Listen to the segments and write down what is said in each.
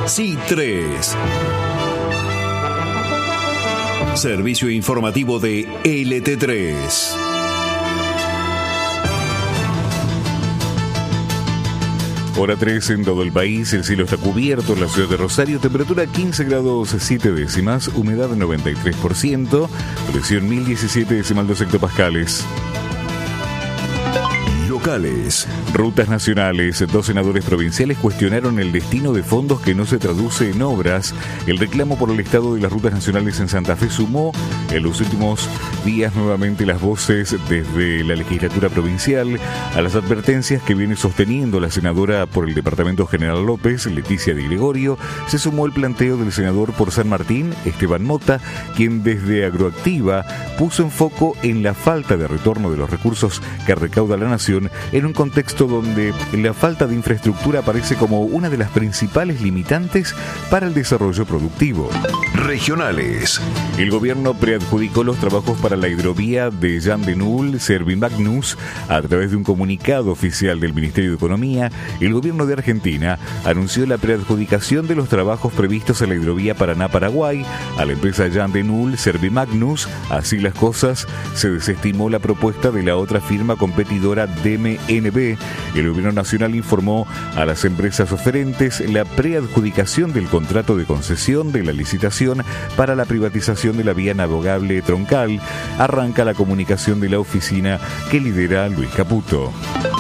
Sí 3. Servicio informativo de LT3. Hora 3 en todo el país, el cielo está cubierto en la ciudad de Rosario, temperatura 15 grados 7 décimas, humedad 93%, presión 1017 decimal 2 hectopascales. Locales. Rutas nacionales. 2 senadores provinciales cuestionaron el destino de fondos que no se traduce en obras. El reclamo por el estado de las rutas nacionales en Santa Fe sumó en los últimos días nuevamente las voces desde la legislatura provincial a las advertencias que viene sosteniendo la senadora por el departamento General López, Leticia Di Gregorio. Se sumó el planteo del senador por San Martín, Esteban Mota, quien desde Agroactiva puso en foco en la falta de retorno de los recursos que recauda la nación en un contexto donde la falta de infraestructura aparece como una de las principales limitantes para el desarrollo productivo. Regionales. El gobierno preadjudicó los trabajos para la hidrovía de Jan de Nul, Servimagnus. A través de un comunicado oficial del Ministerio de Economía, el gobierno de Argentina anunció la preadjudicación de los trabajos previstos en la hidrovía Paraná-Paraguay a la empresa Jan de Nul, Servimagnus. Así las cosas, se desestimó la propuesta de la otra firma competidora DMNB. El gobierno nacional informó a las empresas oferentes la preadjudicación del contrato de concesión de la licitación para la privatización de la vía navegable troncal. Arranca la comunicación de la oficina que lidera Luis Caputo.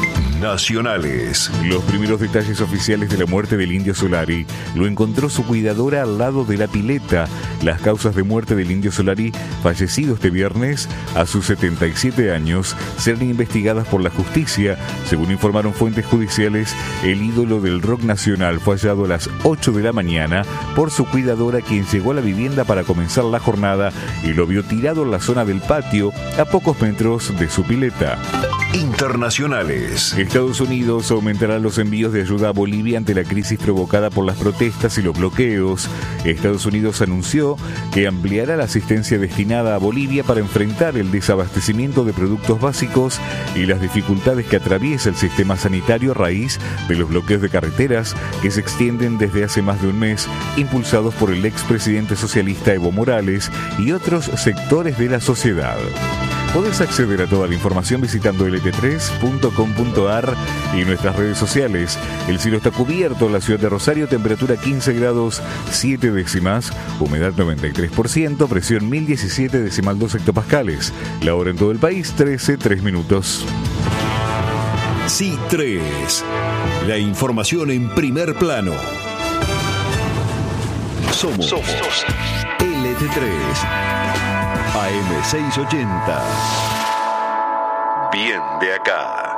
Nacionales. Los primeros detalles oficiales de la muerte del Indio Solari lo encontró su cuidadora al lado de la pileta. Las causas de muerte del Indio Solari, fallecido este viernes a sus 77 años, serán investigadas por la justicia. Según informaron fuentes judiciales, el ídolo del rock nacional fue hallado a las 8 de la mañana por su cuidadora, quien llegó a la vivienda para comenzar la jornada y lo vio tirado en la zona del patio a pocos metros de su pileta. Internacionales. Estados Unidos aumentará los envíos de ayuda a Bolivia ante la crisis provocada por las protestas y los bloqueos. Estados Unidos anunció que ampliará la asistencia destinada a Bolivia para enfrentar el desabastecimiento de productos básicos y las dificultades que atraviesa el sistema sanitario a raíz de los bloqueos de carreteras que se extienden desde hace más de un mes, impulsados por el expresidente socialista Evo Morales y otros sectores de la sociedad. Podés acceder a toda la información visitando lt3.com.ar y nuestras redes sociales. El cielo está cubierto en la ciudad de Rosario, temperatura 15 grados 7 décimas, humedad 93%, presión 1017 decimal 2 hectopascales. La hora en todo el país, 13:03 minutos. Sí 3. La información en primer plano. Somos LT3. AM680. Bien de acá.